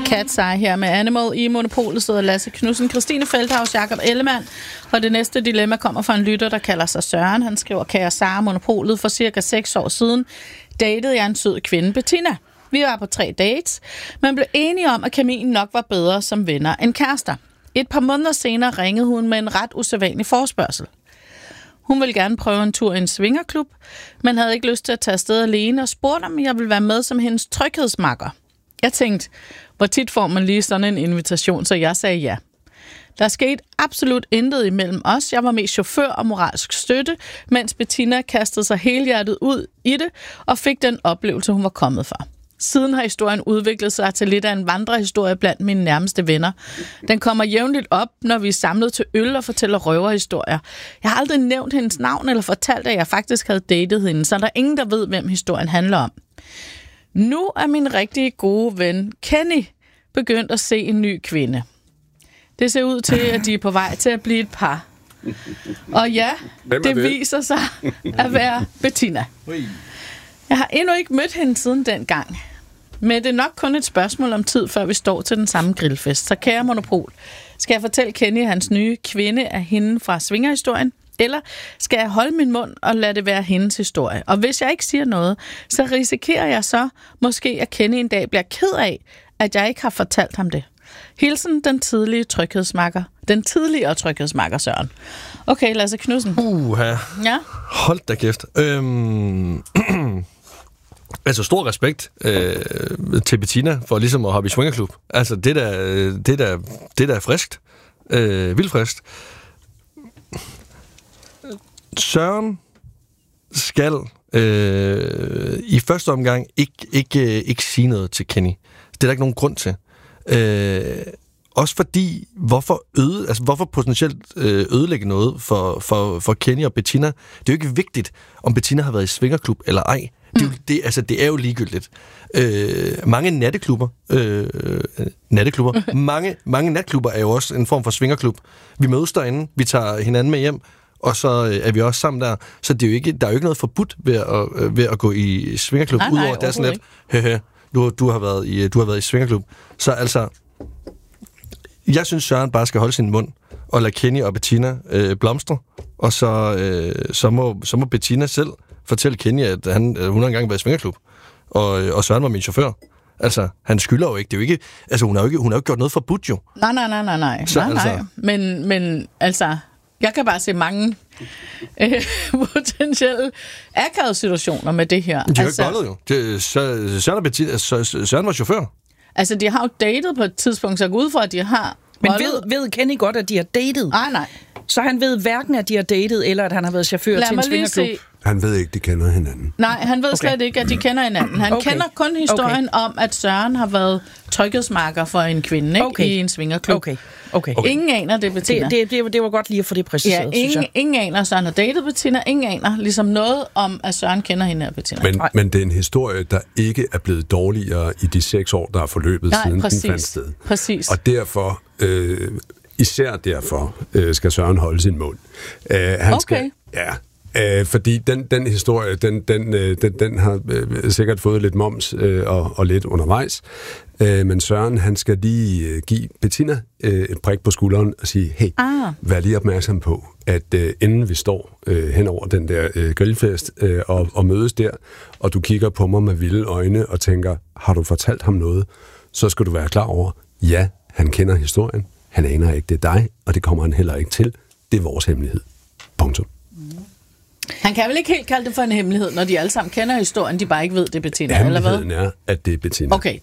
Cat's Eye her med Animal. I Monopolet sidder Lasse Knudsen, Christine Feldhaus, Jakob Ellemann. Og det næste dilemma kommer fra en lytter, der kalder sig Søren. Han skriver, kære Sara, Monopolet, for cirka 6 år siden datede jeg en sød kvinde, Bettina. Vi var på 3 dates, men blev enige om, at kemien nok var bedre som venner end kærester. Et par måneder senere ringede hun med en ret usædvanlig forespørgsel. Hun ville gerne prøve en tur i en svingerklub, men havde ikke lyst til at tage afsted alene og spurgte, om jeg ville være med som hendes tryghedsmakker. Jeg tænkte, hvor tit får man lige sådan en invitation, så jeg sagde ja. Der skete absolut intet imellem os. Jeg var mest chauffør og moralsk støtte, mens Bettina kastede sig helhjertet ud i det og fik den oplevelse, hun var kommet for. Siden har historien udviklet sig til lidt af en vandrehistorie blandt mine nærmeste venner. Den kommer jævnligt op, når vi er samlet til øl og fortæller røverhistorier. Jeg har aldrig nævnt hendes navn eller fortalt, at jeg faktisk havde datet hende, så der er ingen, der ved, hvem historien handler om. Nu er min rigtig gode ven Kenny begyndt at se en ny kvinde. Det ser ud til, at de er på vej til at blive et par. Og ja, det viser sig at være Bettina. Jeg har endnu ikke mødt hende siden dengang. Men det er nok kun et spørgsmål om tid, før vi står til den samme grillfest. Så kære Monopol, skal jeg fortælle Kenny, at hans nye kvinde er hende fra svingerhistorien? Eller skal jeg holde min mund og lade det være hendes historie? Og hvis jeg ikke siger noget, så risikerer jeg så måske, at Kenny en dag bliver ked af, at jeg ikke har fortalt ham det. Hilsen den tidligere tryghedsmakker Søren. Okay, Lasse Knudsen. Ja? Hold da kæft. Altså stor respekt til Bettina for ligesom at hoppe i swingerklub. Altså det der er friskt. Vildt friskt. Søren skal i første omgang ikke sige noget til Kenny. Det er der ikke nogen grund til. Også fordi, hvorfor potentielt ødelægge noget for Kenny og Bettina? Det er jo ikke vigtigt, om Bettina har været i svingerklub eller ej. Det er jo ligegyldigt. Mange natklubber, mange natklubber er jo også en form for svingerklub. Vi mødes derinde, vi tager hinanden med hjem, og så er vi også sammen der. Så det er jo ikke, der er jo ikke noget forbudt ved at gå i svingerklub, udover det er sådan lidt, du har været i svingerklub. Så altså, jeg synes, Søren bare skal holde sin mund og lade Kenny og Bettina blomstre, og så må Bettina selv fortælle Kenny, at hun har engang været i svingerklub, og Søren var min chauffør. Altså, han skylder jo ikke. Det er jo ikke, altså, hun har jo ikke gjort noget forbudt, jo. Nej. Så, nej. Altså. Men altså, jeg kan bare se mange potentielle akavede situationer med det her. De har ikke bollet, jo. Søren var chauffør. Altså, de har jo datet på et tidspunkt, så jeg går ud fra, at de har... Men ved Kenny godt, at de har datet? Nej. Så han ved hverken, at de har datet, eller at han har været chauffør til en svingerklub? Han ved ikke, de kender hinanden. Nej, han ved slet ikke, at de kender hinanden. Han kender kun historien om, at Søren har været tryghedsmarker for en kvinde i en svingerklub. Okay. Ingen aner det, Bettina. Det var godt lige at få det præciseret, synes jeg. Ingen aner, at Søren har datet Bettina. Ingen aner ligesom noget om, at Søren kender hende af Bettina. Men det er en historie, der ikke er blevet dårligere i de 6 år, der er forløbet siden den fandt sted. Præcis. Og derfor... især derfor skal Søren holde sin mund. Han skal, fordi den historie, den har sikkert fået lidt moms og lidt undervejs. Men Søren, han skal lige give Bettina et prik på skulderen og sige, hey, vær lige opmærksom på, at inden vi står hen over den der grillfest og mødes der, og du kigger på mig med vilde øjne og tænker, har du fortalt ham noget, så skal du være klar over, ja, han kender historien. Han aner ikke, det er dig, og det kommer han heller ikke til. Det er vores hemmelighed. Punktum. Han kan vel ikke helt kalde det for en hemmelighed, når de alle sammen kender historien, de bare ikke ved, det er Bettina, eller hvad? Hemmeligheden er, at det er Bettina. Okay,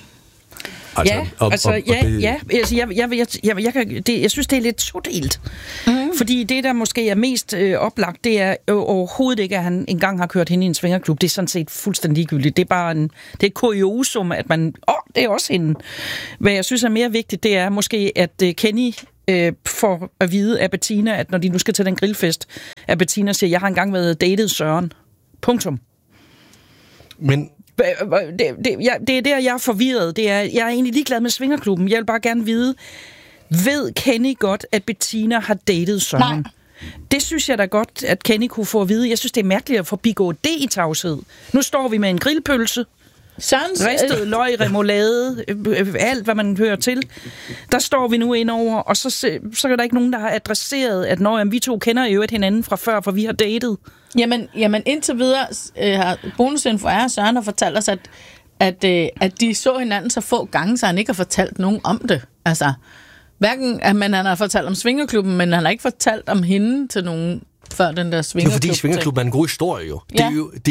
Jeg synes, det er lidt todelt. Fordi det, der måske er mest oplagt, det er overhovedet ikke, at han engang har kørt hende i en svingerklub. Det er sådan set fuldstændig ligegyldigt. Det er bare det er et kuriosum, at man... det er også hende. Hvad jeg synes er mere vigtigt, det er måske, at Kenny får at vide af Bettina, at når de nu skal til den grillfest, at Bettina siger, jeg har engang været datet Søren. Punktum. Men... Det er der, jeg er forvirret. Jeg er egentlig ligeglad med svingerklubben. Jeg vil bare gerne vide, ved Kenny godt, at Bettina har datet Søren? Nej. Det synes jeg da godt, at Kenny kunne få at vide. Jeg synes, det er mærkeligt at forbigå det i tavshed. Nu står vi med en grillpølse, ristet løg, remoulade, alt hvad man hører til. Der står vi nu ind over, og så er der ikke nogen, der har adresseret, at vi to kender jo hinanden fra før, for vi har datet. Jamen indtil videre har bonusinfo Søren har fortalt os, at de så hinanden så få gange, så han ikke har fortalt nogen om det. Altså, hverken at han har fortalt om svingerklubben, men han har ikke fortalt om hende til nogen før den der svingerklub. Det er fordi svingerklubben er en god historie jo. Ja. Det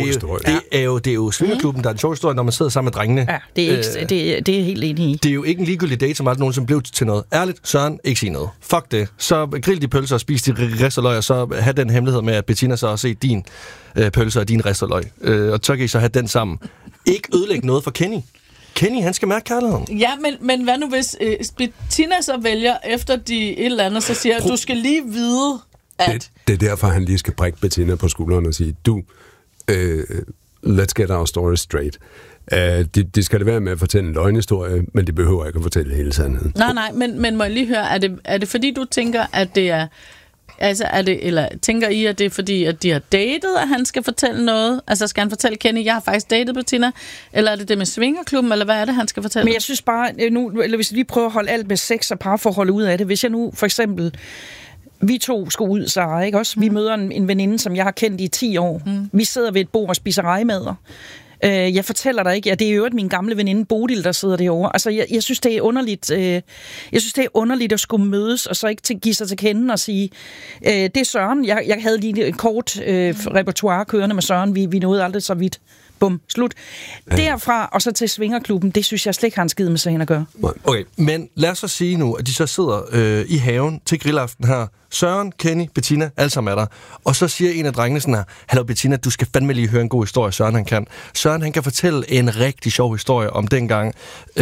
er jo svingerklubben, der er en sjov historie, når man sidder sammen med drengene. Ja, det er helt enig i. Det er jo ikke en ligegyldig date, som aldrig nogensinde blev til noget. Ærligt, Søren, ikke sige noget. Fuck det. Så grill de pølser og spis de risteløg, og så have den hemmelighed med, at Bettina så har set din pølser og din risteløg. Og så kan I så have den sammen. Ikke ødelægge noget for Kenny. Kenny, han skal mærke kærligheden. Ja, men hvad nu hvis Bettina så vælger efter et eller andet, så siger du skal lige vide, at... Det er derfor, han lige skal prikke Bettina på skulderen og sige, let's get our story straight. De skal det være med at fortælle en løgnhistorie, men de behøver ikke at fortælle hele sandheden. Nej, men må jeg lige høre, er det fordi, du tænker, at det er... Altså, tænker I, at det er fordi, at de har datet, at han skal fortælle noget? Altså, skal han fortælle Kenny, jeg har faktisk datet Bettina? Eller er det med svingerklubben, eller hvad er det, han skal fortælle? Men jeg synes bare, nu, eller hvis vi lige prøver at holde alt med sex og parforhold ud af det. Hvis jeg nu, for eksempel, vi to skal ud, Sarah, ikke også? Vi møder en veninde, som jeg har kendt i 10 år. Vi sidder ved et bord og spiser rejemader. Jeg fortæller dig ikke, det er jo min gamle veninde Bodil, der sidder derovre. Altså, jeg synes, det er underligt. Jeg synes, det er underligt at skulle mødes, og så ikke give sig til kende og sige, det er Søren. Jeg havde lige et kort repertoire kørende med Søren. Vi nåede aldrig så vidt. Bum, slut. Ja. Derfra og så til svingerklubben, det synes jeg slet ikke har en skid med sagen at gøre. Okay, men lad os så sige nu, at de så sidder i haven til grillaften her. Søren, Kenny, Bettina, alle sammen er der. Og så siger en af drengene sådan her, hallo Bettina, du skal fandme lige høre en god historie, Søren han kan. Søren han kan fortælle en rigtig sjov historie om dengang,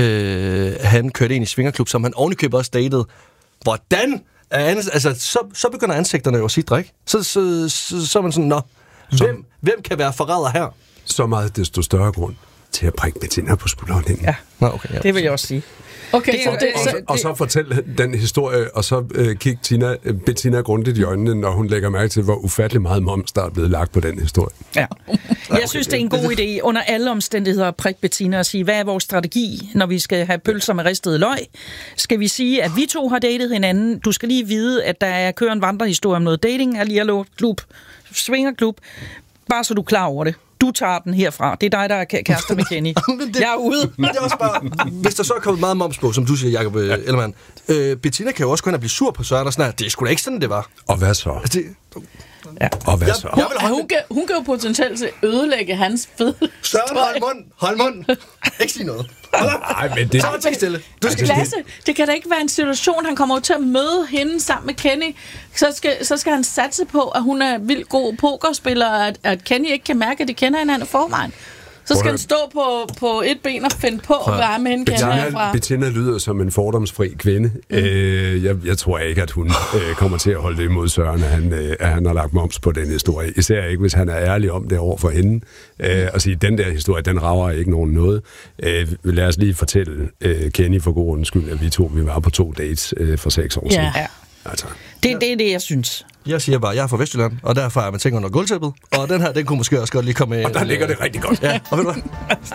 han kørte ind i svingerklub, som han ovenikøbet også datede. Hvordan? Altså, så begynder ansigterne jo at sige ikke? Så er man sådan, hvem kan være forræder her? Så meget desto større grund til at prikke Bettina på skulderen. Ja, det vil jeg også sige. Okay, og så fortæl den historie, og så kig Bettina grundigt i øjnene, når hun lægger mærke til, hvor ufattelig meget moms, der er blevet lagt på den historie. Ja. Jeg synes, det er en god idé under alle omstændigheder at prikke Bettina og sige, hvad er vores strategi, når vi skal have pølser med ristede løg? Skal vi sige, at vi to har datet hinanden? Du skal lige vide, at der kører en vandrehistorie om noget dating, klub, svingerklub, bare så du er klar over det. Du tager den herfra. Det er dig, der er kærester med Kenny. Jeg er ude. Det er også bare, hvis der så er kommet meget moms på, som du siger, Jacob Ellemann, Bettina kan jo også gå ind og blive sur på Søren og sådan, det er sgu da ikke sådan, det var. Og hvad så? Altså, Og hvad så? Hun kan jo potentielt ødelægge hans fed. Søren, hold mund. Ikke sige noget. Nej, men det... Så stille. Lasse, det kan da ikke være en situation, han kommer til at møde hende sammen med Kenny. Så skal han satse på, at hun er vildt god pokerspiller, og at Kenny ikke kan mærke, at de kender hinanden i forvejen. Så skal han stå på et ben og finde på, hvad med hende kender herfra. Bettina lyder som en fordomsfri kvinde. Jeg tror ikke, at hun kommer til at holde det imod Søren, at han har lagt moms på den historie. Især ikke, hvis han er ærlig om det over for hende. Og sige, den der historie, den rager ikke nogen noget. Lad os lige fortælle Kenny for god undskyld, at vi var på 2 dates for 6 år siden. Ja. Altså. Det er det, jeg synes. Jeg siger bare, jeg er fra Vestjylland, og derfor er man tænker under gulvtæppet. Og den her, den kunne måske også godt lige komme med. Og der ligger det rigtig godt. Ja, og ved du hvad?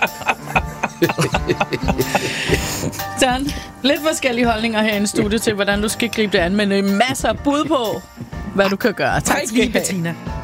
Søren, lidt forskellige holdninger her i studiet til, hvordan du skal gribe det an, men masser af bud på, hvad du kan gøre. Tak lige, Bettina.